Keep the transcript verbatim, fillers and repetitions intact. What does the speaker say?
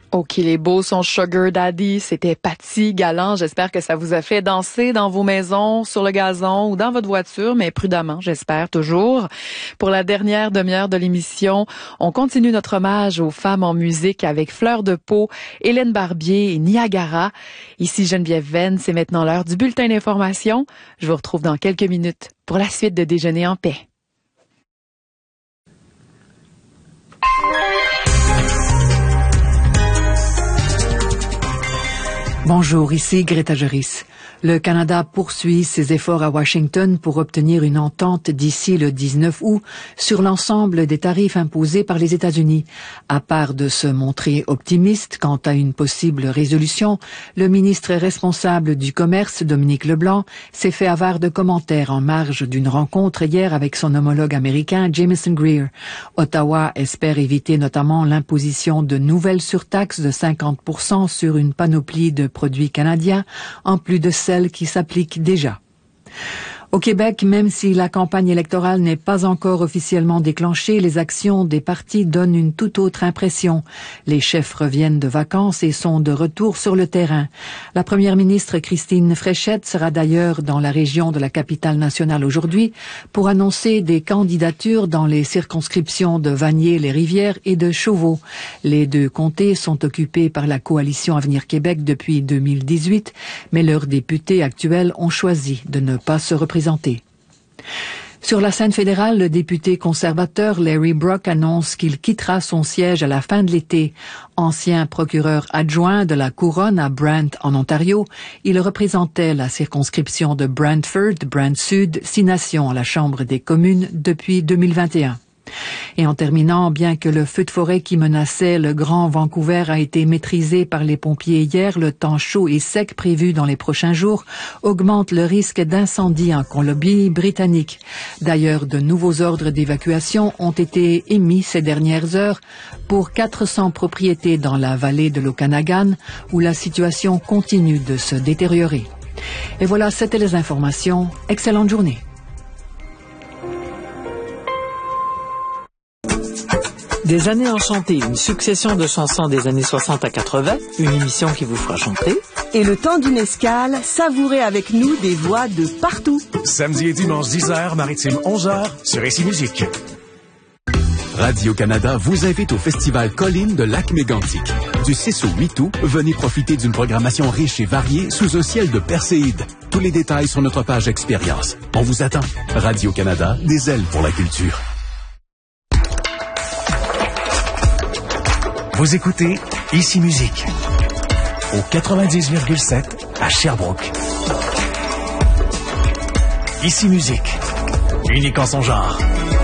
Oh, qu'il est beau son Sugar Daddy, c'était Patty Galant. J'espère que ça vous a fait danser dans vos maisons, sur le gazon ou dans votre voiture, mais prudemment, j'espère toujours. Pour la dernière demi-heure de l'émission, on continue notre hommage aux femmes en musique avec Fleur de Peau, Hélène Barbier et Niagara. Ici Geneviève Venn, c'est maintenant l'heure du bulletin d'information. Je vous retrouve dans quelques minutes pour la suite de Déjeuner en paix. Bonjour, ici Greta Joris. Le Canada poursuit ses efforts à Washington pour obtenir une entente d'ici le dix-neuf août sur l'ensemble des tarifs imposés par les États-Unis. À part de se montrer optimiste quant à une possible résolution, le ministre responsable du Commerce, Dominique Leblanc, s'est fait avare de commentaires en marge d'une rencontre hier avec son homologue américain Jamieson Greer. Ottawa espère éviter notamment l'imposition de nouvelles surtaxes de cinquante pour cent sur une panoplie de produits canadiens, en plus de celles qui s'appliquent déjà. Au Québec, même si la campagne électorale n'est pas encore officiellement déclenchée, les actions des partis donnent une toute autre impression. Les chefs reviennent de vacances et sont de retour sur le terrain. La première ministre Christine Fréchette sera d'ailleurs dans la région de la capitale nationale aujourd'hui pour annoncer des candidatures dans les circonscriptions de Vanier-les-Rivières et de Chauveau. Les deux comtés sont occupés par la coalition Avenir Québec depuis deux mille dix-huit, mais leurs députés actuels ont choisi de ne pas se représenter. Sur la scène fédérale, le député conservateur Larry Brock annonce qu'il quittera son siège à la fin de l'été. Ancien procureur adjoint de la Couronne à Brant, en Ontario, il représentait la circonscription de Brantford, Brant Sud, Six Nations à la Chambre des communes depuis deux mille vingt et un. Et en terminant, bien que le feu de forêt qui menaçait le Grand Vancouver a été maîtrisé par les pompiers hier, le temps chaud et sec prévu dans les prochains jours augmente le risque d'incendie en Colombie-Britannique. D'ailleurs, de nouveaux ordres d'évacuation ont été émis ces dernières heures pour quatre cents propriétés dans la vallée de l'Okanagan où la situation continue de se détériorer. Et voilà, c'était les informations. Excellente journée. Des années enchantées, une succession de chansons des années soixante à quatre-vingts, une émission qui vous fera chanter. Et le temps d'une escale, savourez avec nous des voix de partout. Samedi et dimanche dix heures, maritime onze heures, sur Ici Musique. Radio-Canada vous invite au festival Colline de Lac-Mégantic. Du six au huit août, venez profiter d'une programmation riche et variée sous un ciel de perséides. Tous les détails sur notre page Expérience. On vous attend. Radio-Canada, des ailes pour la culture. Vous écoutez Ici Musique au quatre-vingt-dix virgule sept à Sherbrooke. Ici Musique, unique en son genre.